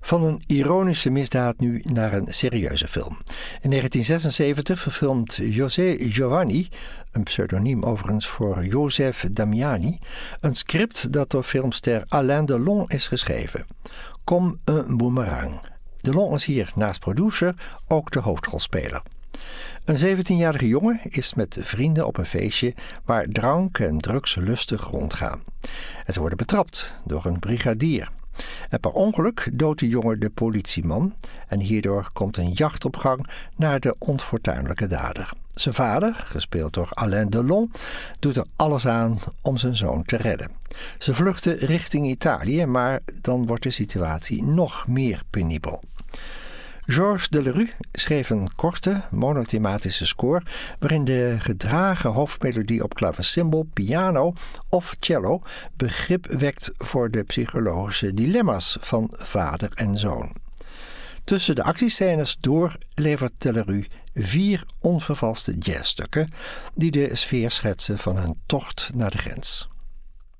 Van een ironische misdaad nu naar een serieuze film. In 1976 verfilmt José Giovanni, een pseudoniem overigens voor Joseph Damiani, een script dat door filmster Alain Delon is geschreven. Comme un boomerang. Delon is hier naast producer ook de hoofdrolspeler. Een 17-jarige jongen is met vrienden op een feestje waar drank en drugs lustig rondgaan. En ze worden betrapt door een brigadier. En per ongeluk doodt de jongen de politieman en hierdoor komt een jacht op gang naar de onfortuinlijke dader. Zijn vader, gespeeld door Alain Delon, doet er alles aan om zijn zoon te redden. Ze vluchten richting Italië, maar dan wordt de situatie nog meer penibel. Georges Delerue schreef een korte, monothematische score waarin de gedragen hoofdmelodie op klavecimbal, piano of cello begrip wekt voor de psychologische dilemma's van vader en zoon. Tussen de actiescènes door levert Delerue 4 onvervalste jazzstukken die de sfeer schetsen van hun tocht naar de grens.